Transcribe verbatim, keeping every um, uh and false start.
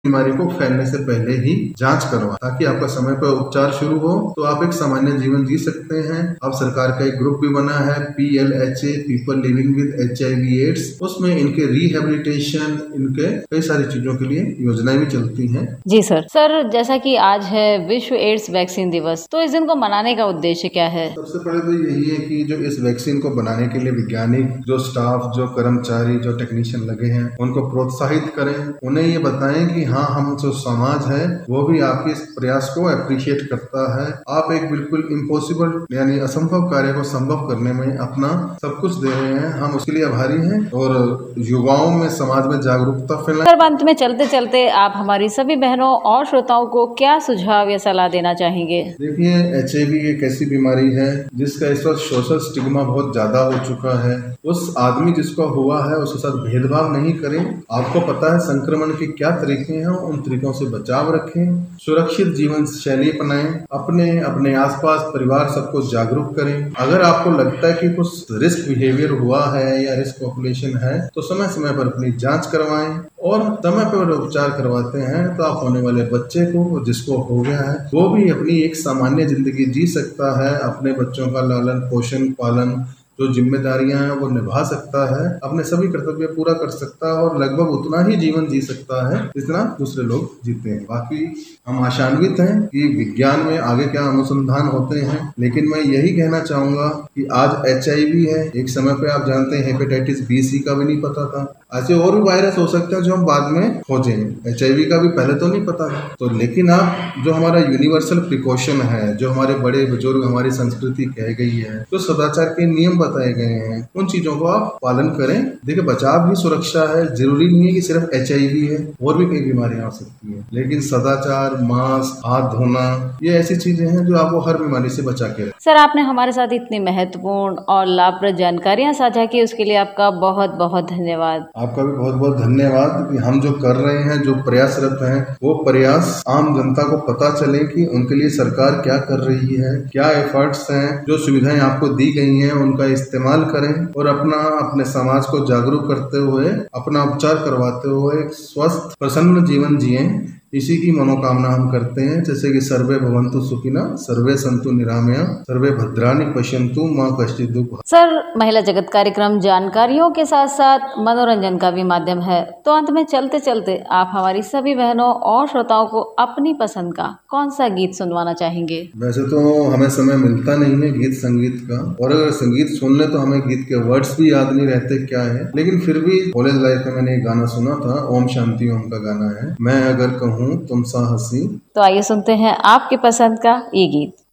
बीमारी को फैलने से पहले ही जांच करवा, ताकि आपका समय पर उपचार शुरू हो तो आप एक सामान्य जीवन जी सकते हैं। अब सरकार का एक ग्रुप भी बना है, P L H A, people living with H I V AIDS. उसमें इनके रिहेबिलिटेशन, इनके कई सारी चीजों के लिए योजनाएं भी चलती हैं। जी सर। सर जैसा कि आज है विश्व एड्स वैक्सीन दिवस, तो इस दिन को मनाने का उद्देश्य क्या है? सबसे पहले तो यही है कि जो इस वैक्सीन को बनाने के लिए वैज्ञानिक, जो स्टाफ, जो कर्मचारी, जो टेक्नीशियन लगे हैं, उनको प्रोत्साहित करें, उन्हें ये बताएं कि हाँ, हम जो समाज है वो भी आपके इस प्रयास को अप्रिशिएट करता है। आप एक बिल्कुल इम्पॉसिबल यानी असंभव कार्य को संभव करने में अपना सब कुछ दे रहे हैं, हम उसके लिए आभारी हैं और युवाओं में, समाज में जागरूकता फैलाएं। सर अंत में चलते चलते आप हमारी सभी बहनों और श्रोताओं को क्या सुझाव या सलाह देना चाहेंगे? देखिए, एच आई वी एक ऐसी बीमारी है जिसका इस वक्त सोशल स्टिग्मा बहुत ज्यादा हो चुका है। उस आदमी जिसको हुआ है उसके साथ भेदभाव नहीं करें। आपको पता है संक्रमण के क्या तरीके हैं, उन तरीकों से बचाव रखें, सुरक्षित जीवन शैली अपनाएं, अपने अपने आसपास परिवार सबको जागरूक करें। अगर आपको लगता है कि कुछ रिस्क बिहेवियर हुआ है या रिस्क पॉपुलेशन है तो समय समय पर अपनी जांच करवाएं, और समय पर उपचार करवाते हैं तो आप होने वाले बच्चे को, जिसको हो गया है, वो भी अपनी एक सामान्य जिंदगी जी सकता है, अपने बच्चों का लालन पोषण पालन जो जिम्मेदारियां हैं वो निभा सकता है, अपने सभी कर्तव्य पूरा कर सकता है और लगभग उतना ही जीवन जी सकता है जितना दूसरे लोग जीते हैं। बाकी हम आशान्वित हैं कि विज्ञान में आगे क्या अनुसंधान होते हैं, लेकिन मैं यही कहना चाहूंगा कि आज एच आई वी है, एक समय पे आप जानते हैं हेपेटाइटिस बी, सी का भी नहीं पता था। ऐसे और भी वायरस हो सकते हैं जो हम बाद में खोजें। एच आई वी का भी पहले तो नहीं पता था। तो लेकिन आप जो हमारा यूनिवर्सल प्रिकॉशन है, जो हमारे बड़े बुजुर्ग, हमारी संस्कृति कह गई है, जो सदाचार के नियम बताए गए हैं, उन चीजों को आप पालन करें। देखिए, बचाव भी सुरक्षा है। जरूरी नहीं है कि सिर्फ एच आई वी है, और भी कई बीमारियां हो सकती है, लेकिन सदाचार, मास्क, हाथ धोना, ये ऐसी चीजें हैं जो आपको हर बीमारी से बचा के रखें। सर आपने हमारे साथ इतनी महत्वपूर्ण और लाभप्रद जानकारियां साझा की, उसके लिए आपका बहुत बहुत धन्यवाद। आपका भी बहुत बहुत धन्यवाद कि हम जो कर रहे हैं, जो प्रयासरत हैं, वो प्रयास आम जनता को पता चले कि उनके लिए सरकार क्या कर रही है, क्या एफर्ट्स हैं, जो सुविधाएं आपको दी गई हैं उनका इस्तेमाल करें और अपना अपने समाज को जागरूक करते हुए, अपना उपचार करवाते हुए एक स्वस्थ प्रसन्न जीवन जिएं। इसी की मनोकामना हम करते हैं। जैसे कि सर्वे भवन्तु सुखिनः, सर्वे सन्तु निरामया, सर्वे भद्राणि पश्यन्तु मा कश्चित् दुःखं। सर महिला जगत कार्यक्रम जानकारियों के साथ साथ मनोरंजन का भी माध्यम है, तो अंत में चलते चलते आप हमारी सभी बहनों और श्रोताओं को अपनी पसंद का कौन सा गीत सुनवाना चाहेंगे? वैसे तो हमें समय मिलता नहीं है गीत संगीत का, और अगर संगीत सुन ले तो हमें गीत के वर्ड्स भी याद नहीं रहते क्या है, लेकिन फिर भी कॉलेज लाइफ में मैंने एक गाना सुना था, ओम शांति ओम का गाना है, मैं अगर कहूँ तुम सा हंसी। तो आइए सुनते हैं आपकी पसंद का ये गीत।